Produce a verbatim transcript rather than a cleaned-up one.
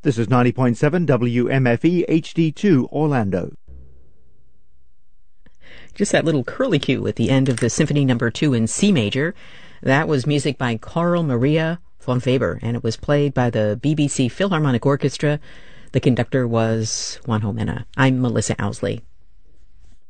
This is ninety point seven W M F E H D two Orlando. Just that little curlicue at the end of the Symphony Number Two in C major. That was music by Carl Maria von Weber, and it was played by the B B C Philharmonic Orchestra. The conductor was Juan Jomena. I'm Melissa Owsley.